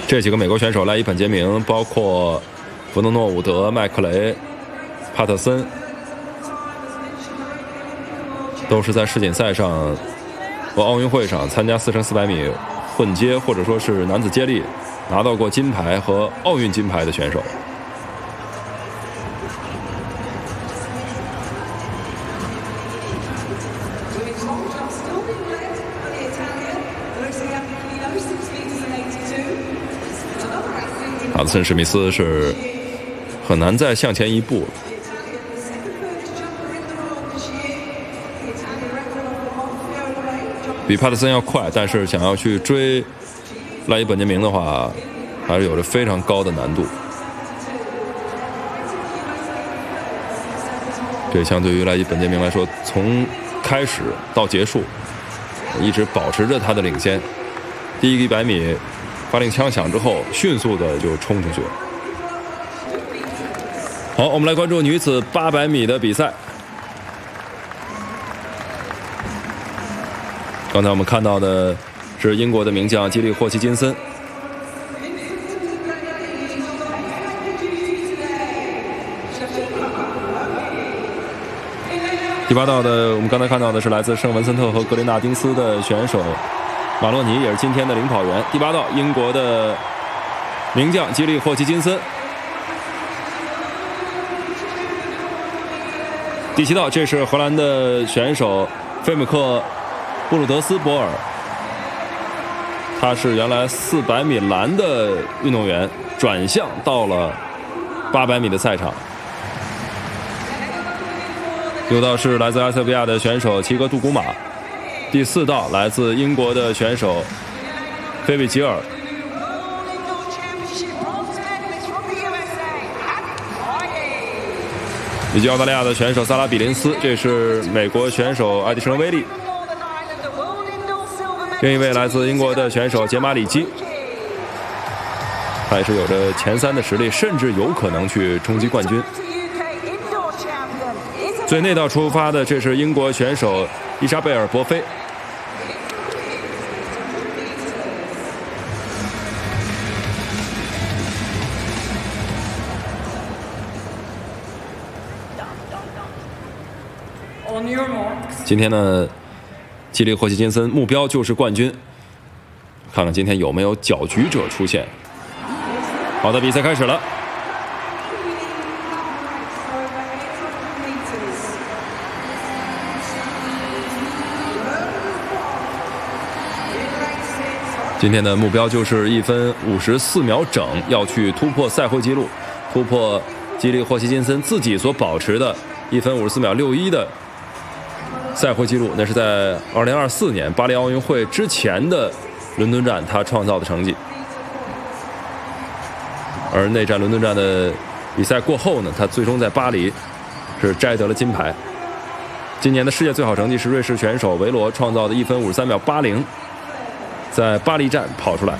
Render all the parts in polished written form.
这几个美国选手赖伊本杰明，包括弗诺诺伍德、麦克雷、帕特森，都是在世锦赛上和奥运会上参加4乘400米混接或者说是男子接力拿到过金牌和奥运金牌的选手。帕特森史密斯是很难再向前一步了。比帕特森要快，但是想要去追赖伊本杰明的话，还是有着非常高的难度。这相对于赖伊本杰明来说，从开始到结束，一直保持着他的领先。第一个100米发令枪响之后，迅速的就冲出去了。好，我们来关注女子800米的比赛。刚才我们看到的是英国的名将基利霍奇金森。第8道的我们刚才看到的是来自圣文森特和格雷纳丁斯的选手马洛尼，也是今天的领跑员。第8道英国的名将基利霍奇金森。第7道这是荷兰的选手费姆克布鲁德斯博尔，他是原来400米栏的运动员，转向到了800米的赛场。6道是来自埃塞俄比亚的选手齐格杜古马。第4道来自英国的选手菲比吉尔。以及澳大利亚的选手萨拉比林斯，这是美国选手爱迪生威利。另一位来自英国的选手杰马里基，他也是有着前3的实力，甚至有可能去冲击冠军。最内道出发的，这是英国选手伊莎贝尔·博菲。今天呢，基利霍奇金森目标就是冠军，看看今天有没有搅局者出现。好的，比赛开始了。今天的目标就是1分54秒整，要去突破赛会纪录，突破基利霍奇金森自己所保持的1分54秒61的赛会纪录，那是在2024年巴黎奥运会之前的伦敦站他创造的成绩。而内战伦敦站的比赛过后呢，他最终在巴黎是摘得了金牌。今年的世界最好成绩是瑞士选手维罗创造的1分53秒80，在巴黎站跑出来。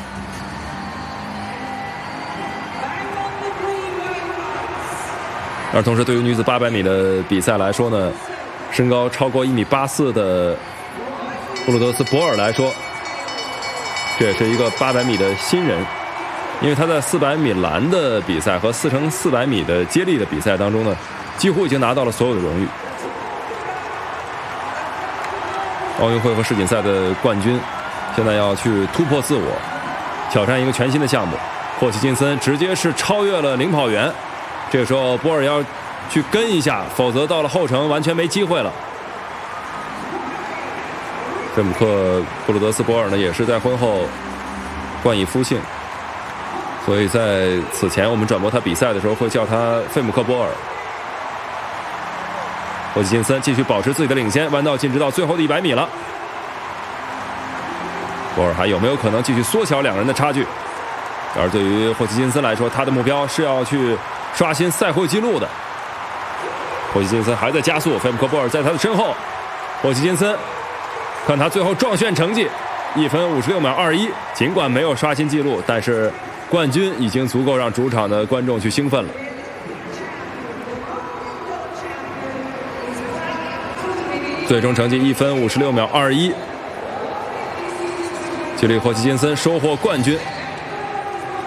而同时对于女子800米的比赛来说呢，身高超过1.84米的布鲁德斯博尔来说，这也是一个800米的新人，因为他在400米栏的比赛和4乘400米的接力的比赛当中呢，几乎已经拿到了所有的荣誉。奥运会和世锦赛的冠军，现在要去突破自我，挑战一个全新的项目。霍奇金森直接是超越了领跑员，这个时候波尔要去跟一下，否则到了后程完全没机会了。费姆克布鲁德斯博尔呢，也是在婚后冠以夫姓，所以在此前我们转播他比赛的时候会叫他费姆克波尔。霍奇金森继续保持自己的领先，弯道进直到最后的100米了。波尔还有没有可能继续缩小两人的差距？而对于霍奇金森来说，他的目标是要去刷新赛会纪录的。霍奇金森还在加速，费姆克波尔在他的身后。霍奇金森看他最后撞线成绩1分56秒21，尽管没有刷新纪录，但是冠军已经足够让主场的观众去兴奋了。最终成绩1分56秒21，基利霍奇金森收获冠军。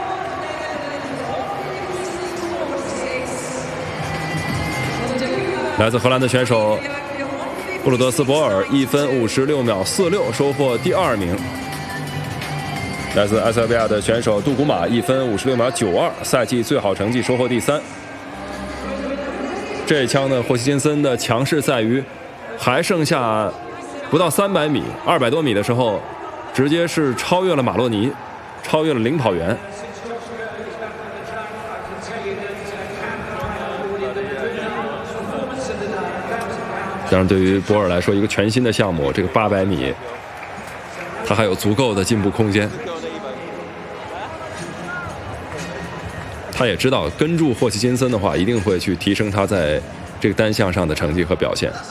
来自荷兰的选手布鲁德斯博尔1分56秒46收获第2名。来自埃塞俄比亚的选手杜古马1分56秒92，赛季最好成绩收获第3。这一枪呢，霍奇金森的强势在于还剩下不到300米，200多米的时候，直接是超越了马洛尼，超越了领跑员。当然，对于博尔来说，一个全新的项目，这个800米，他还有足够的进步空间。他也知道跟住霍奇金森的话，一定会去提升他在这个单项上的成绩和表现。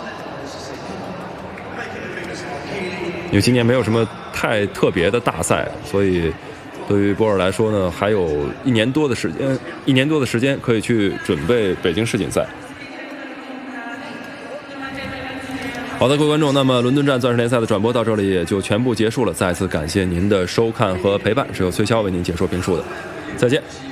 因为今年没有什么太特别的大赛，所以对于博尔来说呢，还有1年多的时间可以去准备北京世锦赛。好的，各位观众，那么伦敦站钻石联赛的转播到这里也就全部结束了。再次感谢您的收看和陪伴，是由崔骁为您解说评述的，再见。